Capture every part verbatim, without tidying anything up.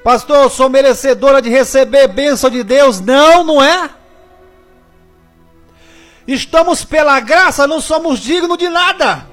Pastor, eu sou merecedora de receber bênção de Deus. Não, não é. Estamos pela graça, não somos dignos de nada.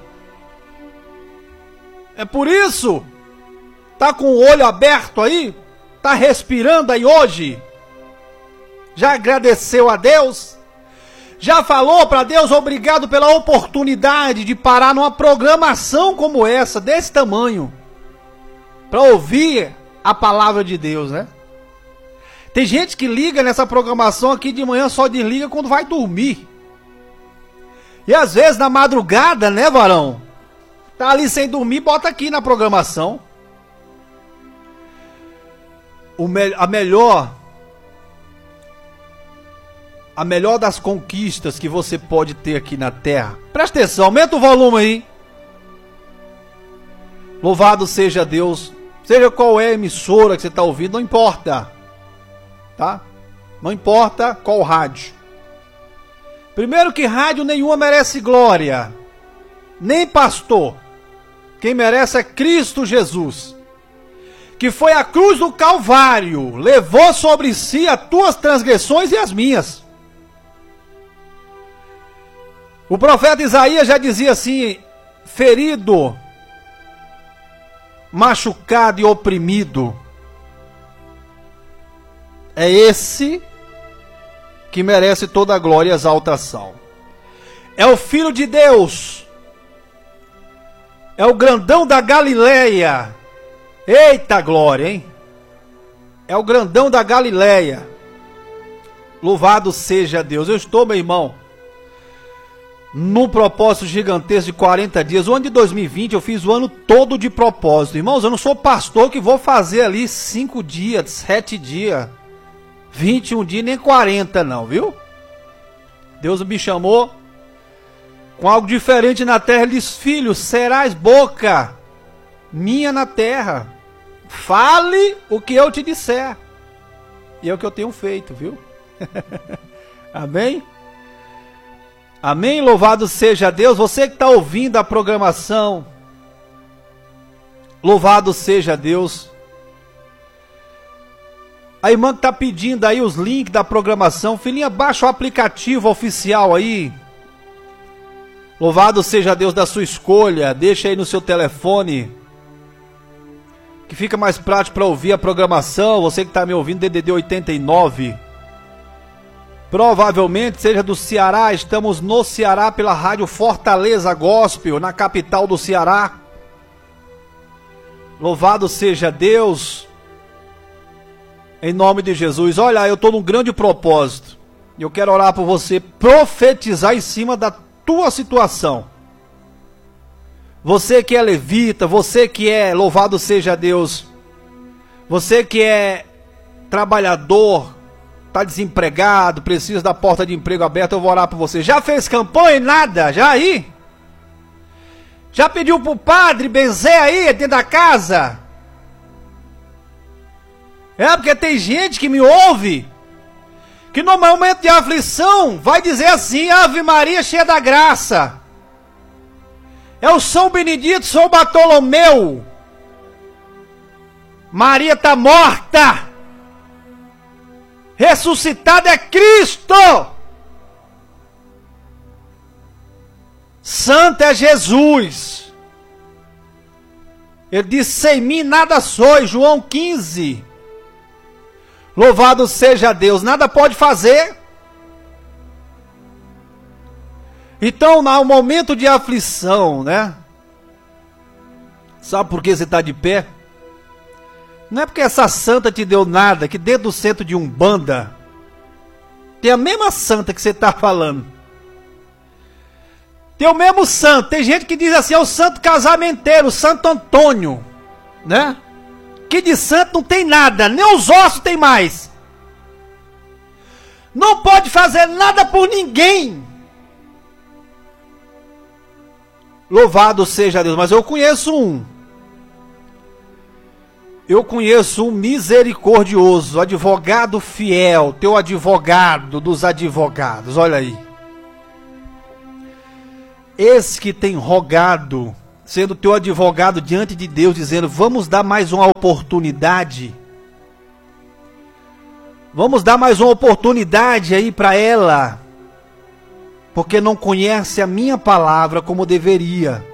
É por isso, tá com o olho aberto aí, tá respirando aí hoje, já agradeceu a Deus, já falou para Deus obrigado pela oportunidade de parar numa programação como essa, desse tamanho, para ouvir a palavra de Deus, né? Tem gente que liga nessa programação aqui de manhã, só desliga quando vai dormir. E às vezes na madrugada, né, varão? Tá ali sem dormir, bota aqui na programação. O me a melhor... A melhor das conquistas que você pode ter aqui na terra. Presta atenção, aumenta o volume aí. Louvado seja Deus. Seja qual é a emissora que você está ouvindo, não importa. Tá? Não importa qual rádio. Primeiro que rádio nenhuma merece glória. Nem pastor. Quem merece é Cristo Jesus. Que foi a cruz do Calvário. Levou sobre si as tuas transgressões e as minhas. O profeta Isaías já dizia assim: ferido, machucado e oprimido, é esse que merece toda a glória e exaltação. É o Filho de Deus, é o grandão da Galileia. Eita glória, hein? É o grandão da Galileia. Louvado seja Deus. Eu estou, meu irmão, num propósito gigantesco de quarenta dias. O ano de dois mil e vinte eu fiz o ano todo de propósito. Irmãos, eu não sou pastor que vou fazer ali cinco dias, sete dias, vinte e um dias, nem quarenta não, viu? Deus me chamou com algo diferente na terra. Ele diz: filho, serás boca minha na terra. Fale o que eu te disser. E é o que eu tenho feito, viu? Amém? Amém? Louvado seja Deus. Você que está ouvindo a programação, louvado seja Deus. A irmã que está pedindo aí os links da programação, filhinha, baixa o aplicativo oficial aí. Louvado seja Deus da sua escolha. Deixa aí no seu telefone, que fica mais prático para ouvir a programação. Você que está me ouvindo, D D D oitenta e nove. Provavelmente seja do Ceará. Estamos no Ceará pela rádio Fortaleza Gospel, na capital do Ceará. Louvado seja Deus. Em nome de Jesus. Olha, eu estou num grande propósito. E eu quero orar por você, profetizar em cima da tua situação. Você que é levita, você que é, louvado seja Deus, você que é trabalhador, está desempregado, precisa da porta de emprego aberta, eu vou orar por você. Já fez campanha e nada? Já aí? Já pediu para o padre benzer aí dentro da casa? É, porque tem gente que me ouve, que no momento de aflição vai dizer assim: Ave Maria cheia da graça. É o São Benedito, São Bartolomeu. Maria está morta. Ressuscitado é Cristo. Santo é Jesus. Ele disse: sem mim nada sois. João quinze. Louvado seja Deus. Nada pode fazer. Então, no momento de aflição, né? Sabe por que você está de pé? Não é porque essa santa te deu nada, que dentro do centro de Umbanda tem a mesma santa que você está falando. Tem o mesmo santo. Tem gente que diz assim: é o santo casamenteiro, o Santo Antônio, né? Que de santo não tem nada, nem os ossos tem mais. Não pode fazer nada por ninguém. Louvado seja Deus. Mas eu conheço um. Eu conheço um misericordioso, advogado fiel, teu advogado dos advogados, olha aí. Esse que tem rogado, sendo teu advogado diante de Deus, dizendo: vamos dar mais uma oportunidade. Vamos dar mais uma oportunidade aí para ela, porque não conhece a minha palavra como deveria.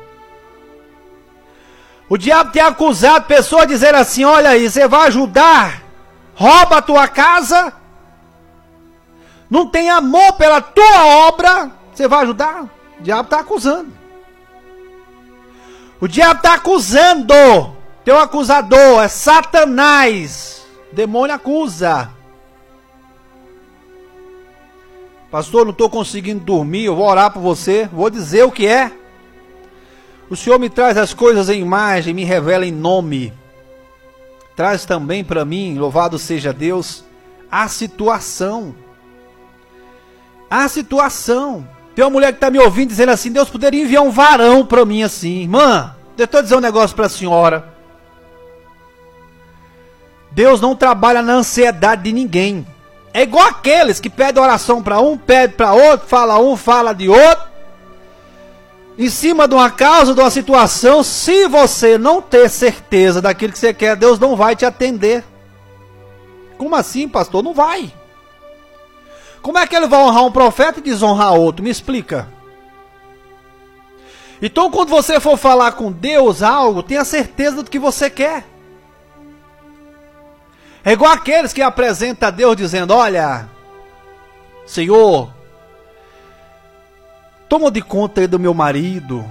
O diabo tem acusado pessoas dizendo assim: olha aí, você vai ajudar, rouba a tua casa, não tem amor pela tua obra, você vai ajudar? O diabo está acusando. O diabo está acusando. Teu acusador é Satanás. O demônio acusa. Pastor, não estou conseguindo dormir, eu vou orar por você, vou dizer o que é. O Senhor me traz as coisas em imagem, me revela em nome. Traz também para mim, louvado seja Deus, a situação. A situação. Tem uma mulher que está me ouvindo dizendo assim: Deus poderia enviar um varão para mim assim. Irmã, deixa eu dizer um negócio para a senhora. Deus não trabalha na ansiedade de ninguém. É igual aqueles que pedem oração para um, pede para outro, fala um, fala de outro. Em cima de uma causa, de uma situação, se você não ter certeza daquilo que você quer, Deus não vai te atender. Como assim, pastor? Não vai. Como é que ele vai honrar um profeta e desonrar outro? Me explica. Então, quando você for falar com Deus algo, tenha certeza do que você quer. É igual aqueles que apresentam a Deus dizendo: olha, Senhor, toma de conta aí do meu marido,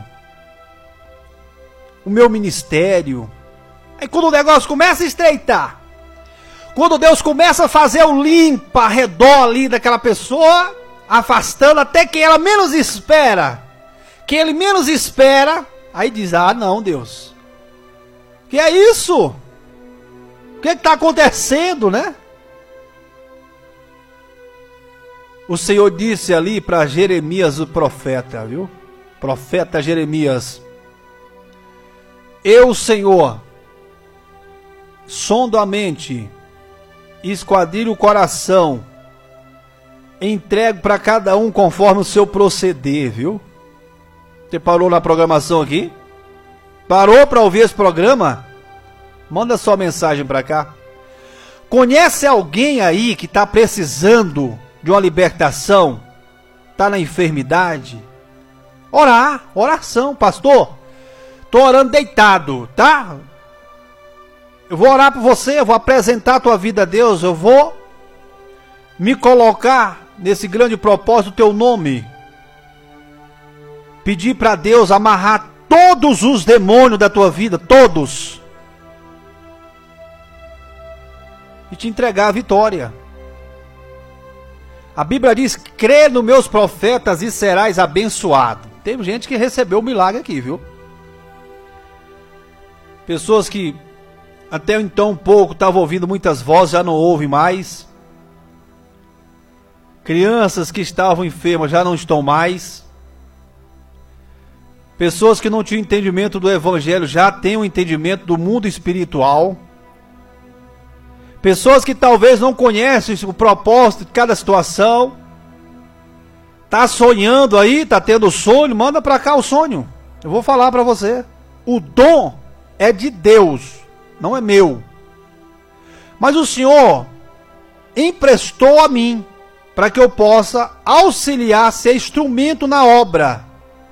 o meu ministério. Aí quando o negócio começa a estreitar, quando Deus começa a fazer o limpa ao redor ali daquela pessoa, afastando até quem ela menos espera, quem ele menos espera, aí diz: ah não, Deus, que é isso? O que está acontecendo, né? O Senhor disse ali para Jeremias, o profeta, viu? Profeta Jeremias: eu, Senhor, sondo a mente, esquadrilho o coração, entrego para cada um conforme o seu proceder, viu? Você parou na programação aqui? Parou para ouvir esse programa? Manda sua mensagem para cá. Conhece alguém aí que está precisando de uma libertação? Está na enfermidade? Orar, oração, pastor. Estou orando deitado, tá? Eu vou orar por você, eu vou apresentar a tua vida a Deus, eu vou me colocar nesse grande propósito, teu nome. Pedir para Deus amarrar todos os demônios da tua vida, todos. E te entregar a vitória. A Bíblia diz: crê nos meus profetas e serás abençoado. Tem gente que recebeu o milagre aqui, viu? Pessoas que até então um pouco estavam ouvindo muitas vozes, já não ouvem mais. Crianças que estavam enfermas já não estão mais. Pessoas que não tinham entendimento do Evangelho já têm o entendimento do mundo espiritual. Pessoas que talvez não conhecem o propósito de cada situação. Tá sonhando aí, tá tendo sonho, manda para cá o sonho. Eu vou falar para você. O dom é de Deus, não é meu. Mas o Senhor emprestou a mim para que eu possa auxiliar, ser instrumento na obra.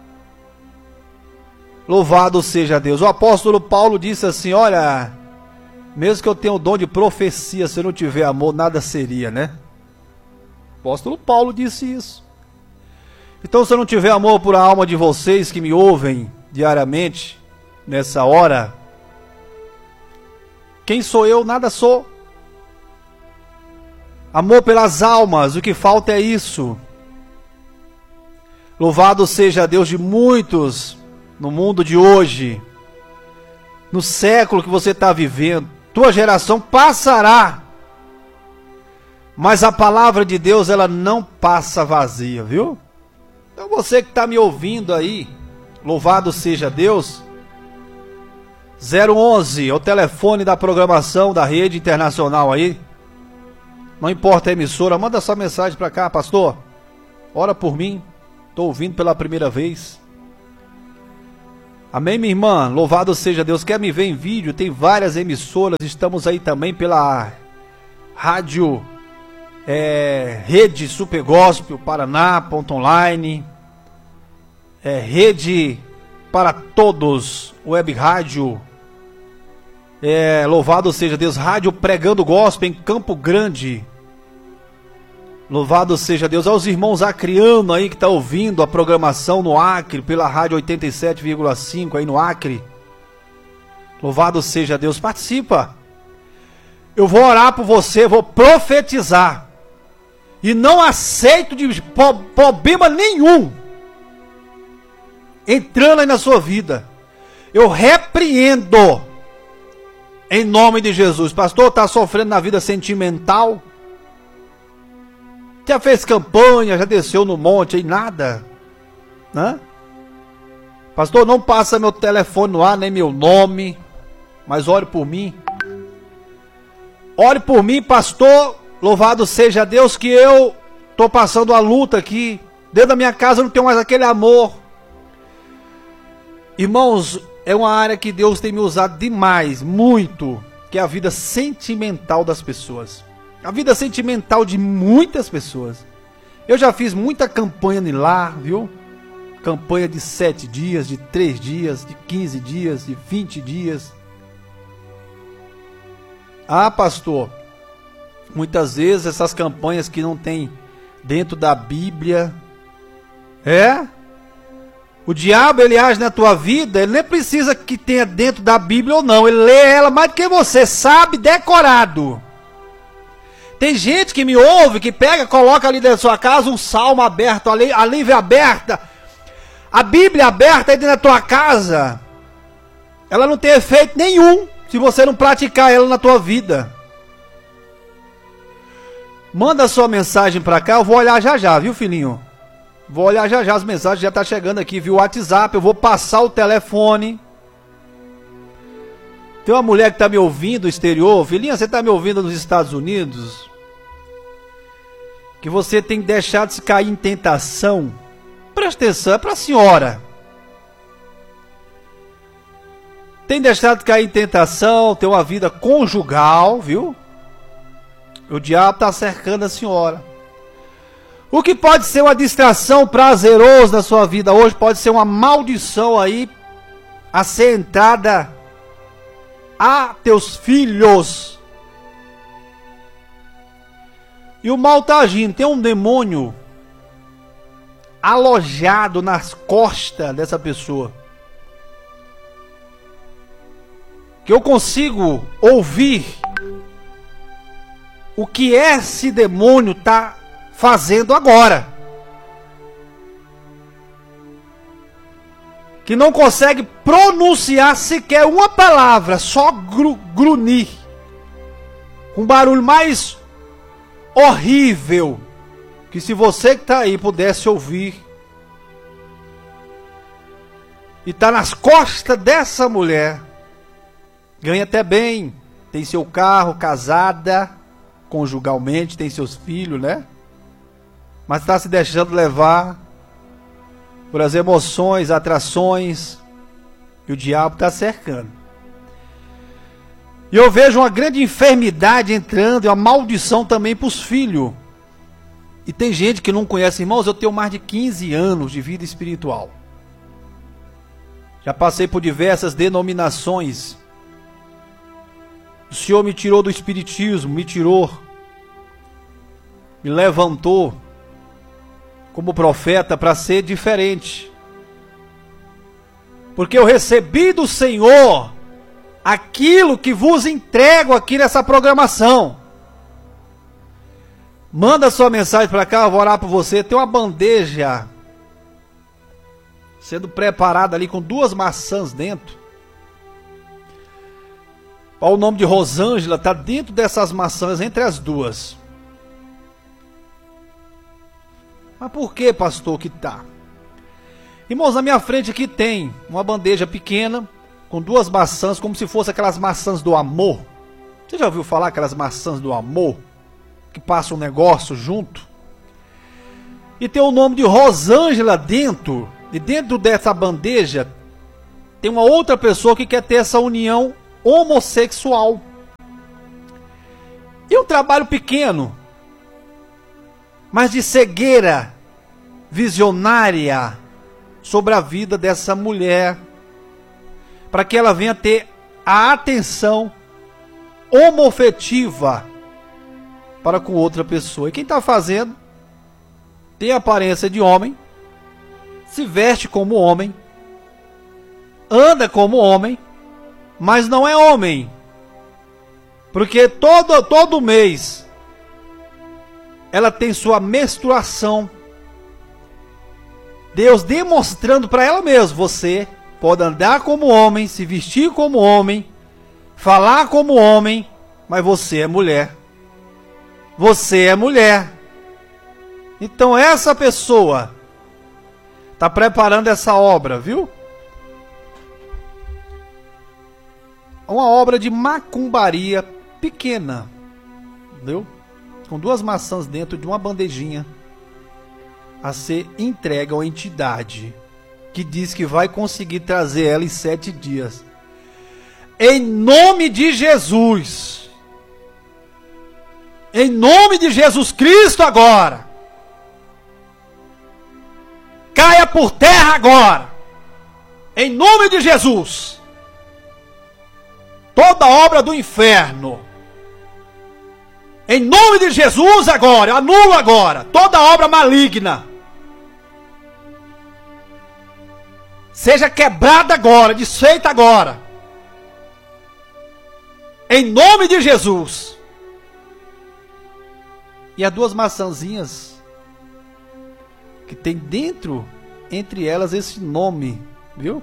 Louvado seja Deus. O apóstolo Paulo disse assim: olha, mesmo que eu tenha o dom de profecia, se eu não tiver amor, nada seria, né? O apóstolo Paulo disse isso. Então, se eu não tiver amor por a alma de vocês que me ouvem diariamente, nessa hora, quem sou eu? Nada sou. Amor pelas almas, o que falta é isso. Louvado seja Deus de muitos no mundo de hoje, no século que você está vivendo. Tua geração passará, mas a palavra de Deus, ela não passa vazia, viu? Então você que está me ouvindo aí, louvado seja Deus. zero onze é o telefone da programação da rede internacional aí. Não importa a emissora, manda sua mensagem para cá: pastor, ora por mim, estou ouvindo pela primeira vez. Amém, minha irmã? Louvado seja Deus. Quer me ver em vídeo? Tem várias emissoras. Estamos aí também pela Rádio é, Rede Super Gospel Paraná ponto online, é, Rede para Todos Web Rádio, é, louvado seja Deus, Rádio Pregando Gospel em Campo Grande. Louvado seja Deus. Aos irmãos acrianos aí que tá ouvindo a programação no Acre, pela rádio oitenta e sete vírgula cinco aí no Acre. Louvado seja Deus. Participa. Eu vou orar por você, vou profetizar. E não aceito de problema nenhum entrando aí na sua vida. Eu repreendo em nome de Jesus. Pastor, tá sofrendo na vida sentimental? Já fez campanha, já desceu no monte aí, nada, né? Pastor, não passa meu telefone no ar, nem meu nome, mas ore por mim. Ore por mim, pastor, louvado seja Deus, que eu tô passando a luta aqui. Dentro da minha casa eu não tenho mais aquele amor. Irmãos, é uma área que Deus tem me usado demais, muito, que é a vida sentimental das pessoas. A vida sentimental de muitas pessoas. Eu já fiz muita campanha de lá, viu? Campanha de sete dias, de três dias, de quinze dias, de vinte dias. Ah, pastor, muitas vezes essas campanhas que não tem dentro da Bíblia. É? O diabo, ele age na tua vida, ele nem precisa que tenha dentro da Bíblia ou não. Ele lê ela mais do que você, sabe, decorado. Tem gente que me ouve, que pega, coloca ali dentro da sua casa um salmo aberto, a Bíblia aberta. A Bíblia aberta aí dentro da tua casa, ela não tem efeito nenhum se você não praticar ela na tua vida. Manda a sua mensagem pra cá, eu vou olhar já já, viu, filhinho? Vou olhar já já, as mensagens já tá chegando aqui, viu? WhatsApp, eu vou passar o telefone. Tem uma mulher que tá me ouvindo do exterior. Filhinha, você tá me ouvindo nos Estados Unidos? Que você tem que deixar de se cair em tentação. Presta atenção, é pra senhora. Tem deixado de cair em tentação, ter uma vida conjugal, viu? O diabo tá cercando a senhora. O que pode ser uma distração prazerosa na sua vida hoje, pode ser uma maldição aí a ser entrada a teus filhos. E o mal está agindo. Tem um demônio alojado nas costas dessa pessoa, que eu consigo ouvir o que esse demônio está fazendo agora, que não consegue pronunciar sequer uma palavra, só gru, grunir, um barulho mais horrível, que se você que está aí pudesse ouvir, e está nas costas dessa mulher, ganha até bem, tem seu carro, casada, conjugalmente, tem seus filhos, né? Mas está se deixando levar por as emoções, atrações, e o diabo está cercando. E eu vejo uma grande enfermidade entrando, e uma maldição também para os filhos. E tem gente que não conhece, irmãos, eu tenho mais de quinze anos de vida espiritual. Já passei por diversas denominações. O Senhor me tirou do espiritismo, me tirou, me levantou como profeta para ser diferente. Porque eu recebi do Senhor aquilo que vos entrego aqui nessa programação. Manda sua mensagem para cá, eu vou orar por você. Tem uma bandeja sendo preparada ali com duas maçãs dentro. O nome de Rosângela está dentro dessas maçãs, entre as duas. Mas por que, pastor, que tá? Irmãos, na minha frente aqui tem uma bandeja pequena com duas maçãs, como se fossem aquelas maçãs do amor. Você já ouviu falar aquelas maçãs do amor? Que passa um negócio junto? E tem o nome de Rosângela dentro. E dentro dessa bandeja tem uma outra pessoa que quer ter essa união homossexual. E um trabalho pequeno. mas de cegueira visionária sobre a vida dessa mulher, para que ela venha ter a atenção homoafetiva para com outra pessoa. E quem está fazendo tem a aparência de homem, se veste como homem, anda como homem, mas não é homem, porque todo, todo mês ela tem sua menstruação. Deus demonstrando para ela mesma: você pode andar como homem, se vestir como homem, falar como homem, mas você é mulher. Você é mulher. Então essa pessoa está preparando essa obra, viu? Uma obra de macumbaria pequena, entendeu? Com duas maçãs dentro de uma bandejinha, a ser entregue a uma entidade que diz que vai conseguir trazer ela em sete dias. Em nome de Jesus, em nome de Jesus Cristo agora, caia por terra agora, em nome de Jesus, toda obra do inferno. Em nome de Jesus agora, eu anulo agora toda obra maligna. Seja quebrada agora, desfeita agora. Em nome de Jesus. E as duas maçãzinhas que tem dentro, entre elas, esse nome, viu?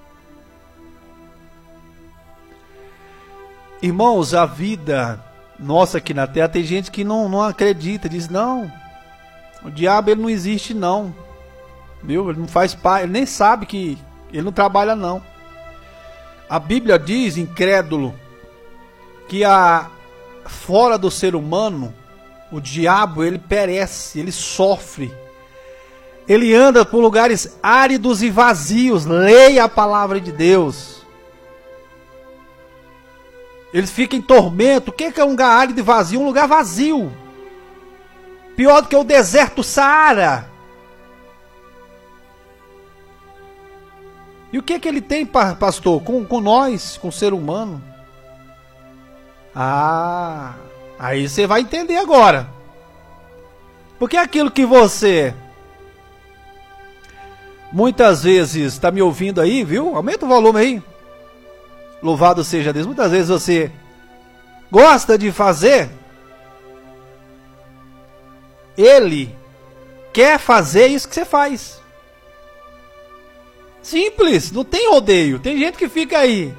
Irmãos, a vida nossa aqui na terra, tem gente que não, não acredita, diz: não, o diabo ele não existe não, viu? Ele não faz parte, ele nem sabe que ele não trabalha não. A Bíblia diz, incrédulo, que a, fora do ser humano, o diabo ele perece, ele sofre, ele anda por lugares áridos e vazios. Leia a palavra de Deus. Eles ficam em tormento. O que é um lugar árido e vazio? Um lugar vazio. Pior do que o deserto Saara. E o que é que ele tem, pastor? Com, com nós, com o ser humano? Ah, aí você vai entender agora. Porque aquilo que você muitas vezes está me ouvindo aí, viu? Aumenta o volume aí. Louvado seja Deus. Muitas vezes você gosta de fazer, ele quer fazer isso que você faz. Simples, não tem rodeio. Tem gente que fica aí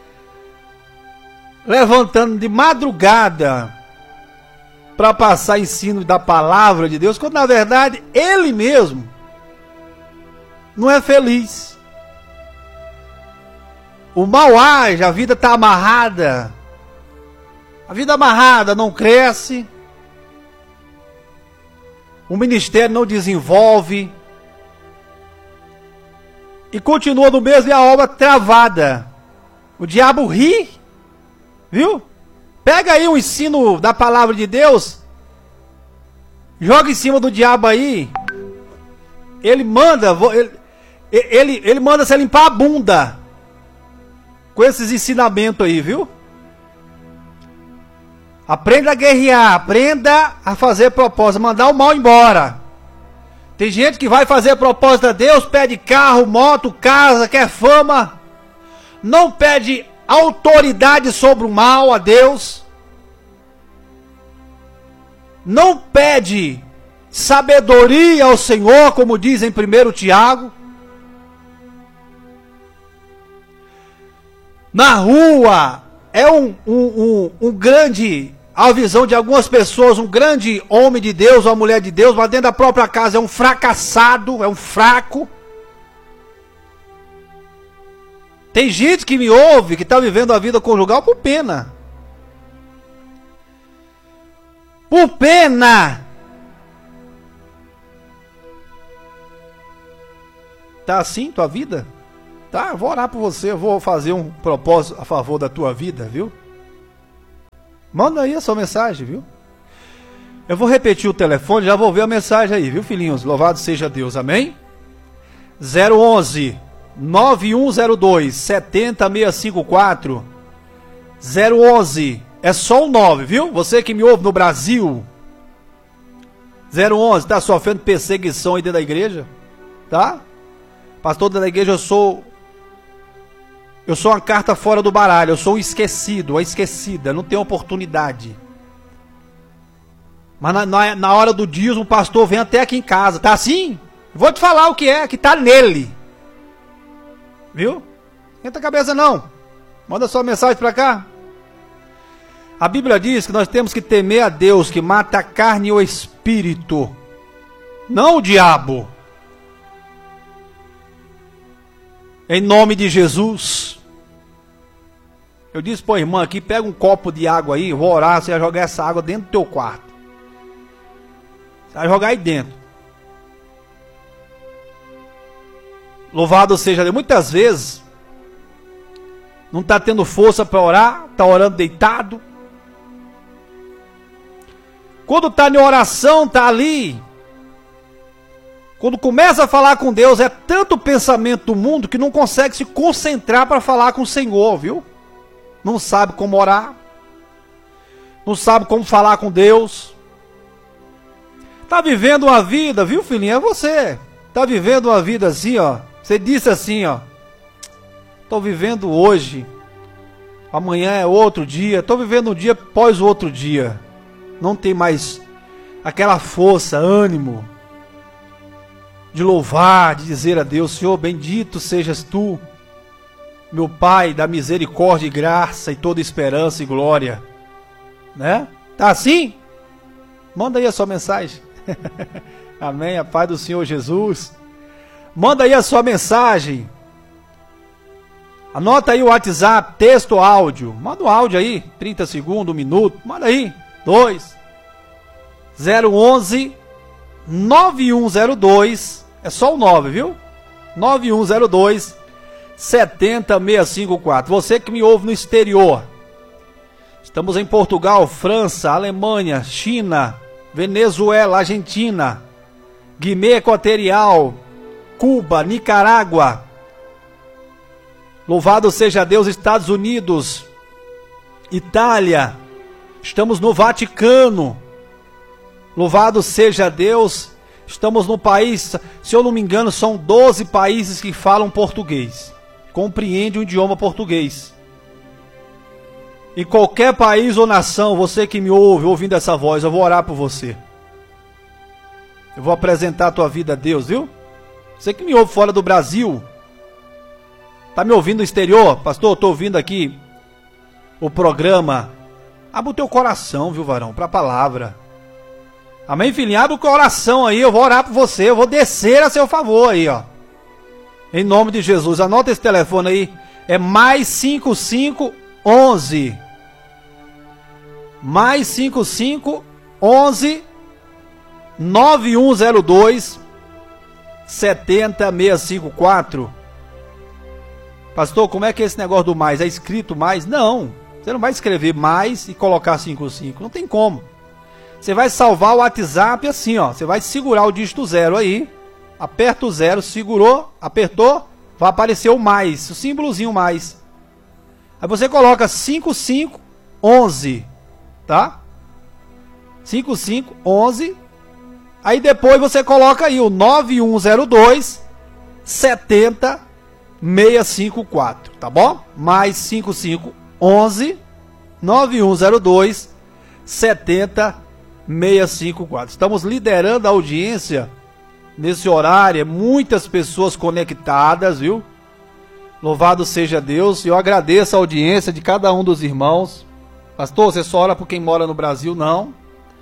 levantando de madrugada para passar ensino da palavra de Deus, quando na verdade ele mesmo não é feliz. O mal age, a vida está amarrada. A vida amarrada não cresce. O ministério não desenvolve. E continua no mesmo e a obra travada. O diabo ri. Viu? Pega aí o ensino da palavra de Deus. Joga em cima do diabo aí. Ele manda. Ele, ele, ele manda você limpar a bunda com esses ensinamentos aí, viu? Aprenda a guerrear, aprenda a fazer propósito, mandar o mal embora. Tem gente que vai fazer propósito a Deus, pede carro, moto, casa, quer fama, não pede autoridade sobre o mal a Deus, não pede sabedoria ao Senhor, como diz em primeiro Tiago. Na rua é um, um, um, um grande, a visão de algumas pessoas, um grande homem de Deus, uma mulher de Deus, mas dentro da própria casa é um fracassado, é um fraco. Tem gente que me ouve, que está vivendo a vida conjugal por pena. Por pena. Tá assim tua vida? Tá, eu vou orar por você, eu vou fazer um propósito a favor da tua vida, viu? Manda aí a sua mensagem, viu? Eu vou repetir o telefone, já vou ver a mensagem aí, viu, filhinhos? Louvado seja Deus, amém? zero onze, nove um zero dois, sete zero seis cinco quatro. zero onze, é só o nove, viu? Você que me ouve no Brasil. zero onze, tá sofrendo perseguição aí dentro da igreja? Tá? Pastor da igreja, eu sou... Eu sou uma carta fora do baralho, eu sou um esquecido, uma esquecida, não tenho oportunidade. Mas na, na, na hora do dízimo, o pastor vem até aqui em casa, tá assim? Vou te falar o que é, que tá nele. Viu? Esquenta a cabeça não. Manda sua mensagem pra cá. A Bíblia diz que nós temos que temer a Deus, que mata a carne e o espírito, não o diabo. Em nome de Jesus. Eu disse para a irmã aqui, pega um copo de água aí, vou orar, você vai jogar essa água dentro do teu quarto. Você vai jogar aí dentro. Louvado seja Deus. Muitas vezes, não está tendo força para orar, está orando deitado. Quando está em oração, está ali. Quando começa a falar com Deus, é tanto pensamento do mundo que não consegue se concentrar para falar com o Senhor, viu? Não sabe como orar. Não sabe como falar com Deus. Está vivendo uma vida, viu, filhinho? É você. Está vivendo uma vida assim, ó. Você disse assim, ó. Estou vivendo hoje. Amanhã é outro dia. Estou vivendo um dia após o outro dia. Não tem mais aquela força, ânimo de louvar, de dizer a Deus, Senhor, bendito sejas tu, meu Pai, da misericórdia e graça e toda esperança e glória. Né? Tá assim? Manda aí a sua mensagem. Amém, a paz do Senhor Jesus. Manda aí a sua mensagem. Anota aí o WhatsApp, texto ou áudio. Manda um áudio aí, trinta segundos, um minuto. Manda aí, dois zero onze nove um zero dois. É só o nove, viu? nove um zero dois sete zero seis cinco quatro. Você que me ouve no exterior. Estamos em Portugal, França, Alemanha, China, Venezuela, Argentina, Guiné Equatorial, Cuba, Nicarágua. Louvado seja Deus, Estados Unidos, Itália. Estamos no Vaticano. Louvado seja Deus. Estamos no país, se eu não me engano, são doze países que falam português. Compreende o idioma português. Em qualquer país ou nação, você que me ouve, ouvindo essa voz, eu vou orar por você. Eu vou apresentar a tua vida a Deus, viu? Você que me ouve fora do Brasil, tá me ouvindo no exterior? Pastor, eu tô ouvindo aqui o programa. Abre o teu coração, viu, varão, para a palavra. Amém, filhinho? Abre o coração aí, eu vou orar por você, eu vou descer a seu favor aí, ó. Em nome de Jesus, anota esse telefone aí, é mais cinco cinco onze. Mais cinco cinco onze nove um zero dois sete zero seis cinco quatro. Pastor, como é que é esse negócio do mais? É escrito mais? Não, você não vai escrever mais e colocar cinquenta e cinco, não tem como. Você vai salvar o WhatsApp assim, ó. Você vai segurar o dígito zero aí. Aperta o zero, segurou, apertou. Vai aparecer o mais, o símbolozinho mais. Aí você coloca cinquenta e cinco onze, tá? cinquenta e cinco onze. Aí depois você coloca aí o nove um zero dois sete zero seis cinco quatro, tá bom? Mais cinquenta e cinco onze nove um zero dois sete zero seis cinco quatro. Estamos liderando a audiência nesse horário, muitas pessoas conectadas, viu? Louvado seja Deus. E eu agradeço a audiência de cada um dos irmãos. Pastor, você só ora por quem mora no Brasil? Não.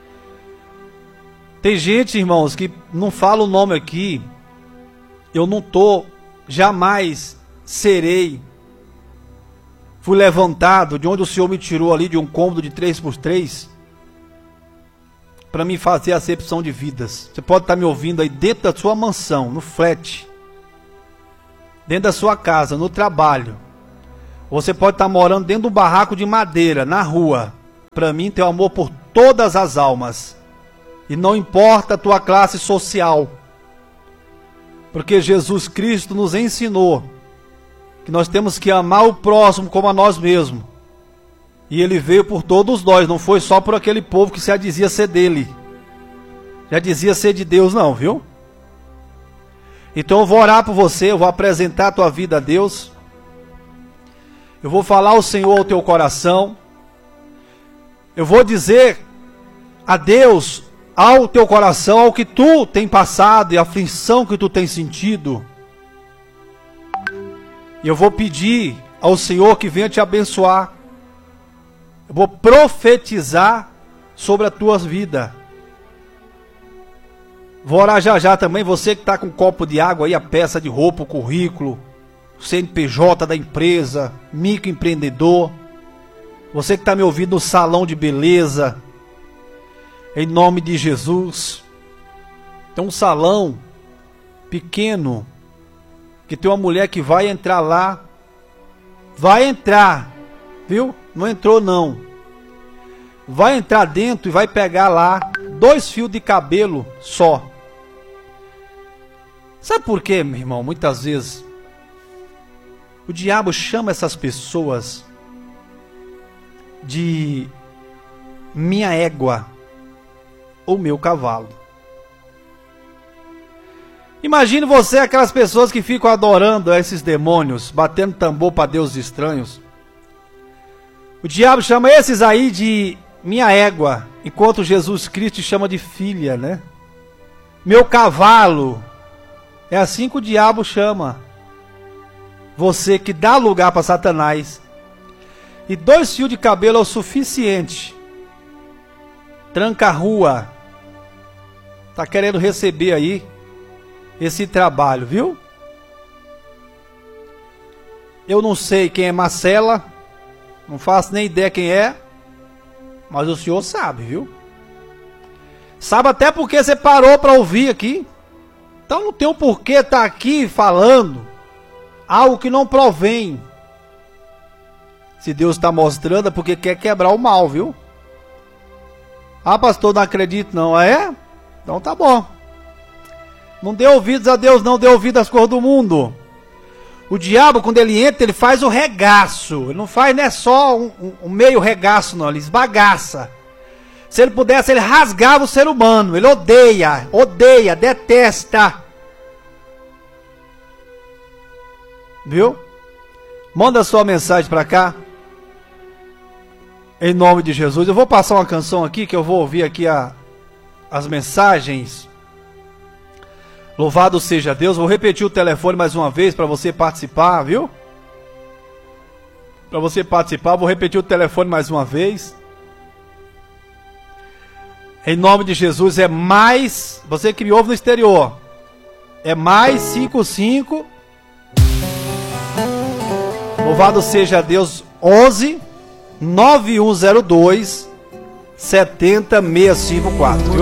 Tem gente, irmãos, que não fala o nome aqui. Eu não tô, jamais serei. Fui levantado de onde o Senhor me tirou ali, de um cômodo de três por três, para me fazer acepção de vidas. Você pode estar me ouvindo aí dentro da sua mansão, no flat, dentro da sua casa, no trabalho. Você pode estar morando dentro de um barraco de madeira, na rua. Para mim, tenho amor por todas as almas. E não importa a tua classe social. Porque Jesus Cristo nos ensinou que nós temos que amar o próximo como a nós mesmos. E ele veio por todos nós, não foi só por aquele povo que já dizia ser dele. Já dizia ser de Deus não, viu? Então eu vou orar por você, eu vou apresentar a tua vida a Deus. Eu vou falar ao Senhor ao teu coração. Eu vou dizer a Deus ao teu coração, ao que tu tem passado e a aflição que tu tem sentido. E eu vou pedir ao Senhor que venha te abençoar. Eu vou profetizar sobre a tua vida. Vou orar já já também, você que está com um copo de água aí, a peça de roupa, o currículo, o C N P J da empresa, microempreendedor. Você que está me ouvindo no salão de beleza, em nome de Jesus. Tem um salão pequeno, que tem uma mulher que vai entrar lá, vai entrar, viu? Não entrou não. Vai entrar dentro e vai pegar lá dois fios de cabelo só. Sabe por quê, meu irmão? Muitas vezes o diabo chama essas pessoas de minha égua ou meu cavalo. Imagine você aquelas pessoas que ficam adorando esses demônios, batendo tambor para deuses estranhos. O diabo chama esses aí de minha égua, enquanto Jesus Cristo chama de filha, né? Meu cavalo. É assim que o diabo chama você, que dá lugar para Satanás. E dois fios de cabelo é o suficiente. Tranca a rua. Tá querendo receber aí esse trabalho, viu? Eu não sei quem é Marcela, não faço nem ideia quem é, mas o senhor sabe, viu? Sabe até porque você parou para ouvir aqui. Então não tem um porquê estar aqui falando algo que não provém. Se Deus está mostrando é porque quer quebrar o mal, viu? Ah, pastor, não acredito não. Ah, é? Então tá bom. Não dê ouvidos a Deus, não dê ouvidos às coisas do mundo. O diabo, quando ele entra, ele faz o regaço. Ele não faz, não é só um, um, um meio regaço, não. Ele esbagaça. Se ele pudesse, ele rasgava o ser humano. Ele odeia, odeia, detesta. Viu? Manda sua mensagem para cá. Em nome de Jesus. Eu vou passar uma canção aqui, que eu vou ouvir aqui a, as mensagens. Louvado seja Deus. Vou repetir o telefone mais uma vez para você participar, viu? Para você participar, vou repetir o telefone mais uma vez. Em nome de Jesus, é mais... Você que me ouve no exterior. É mais cinco cinco. Louvado seja Deus. onze nove um zero dois sete zero seis cinco quatro.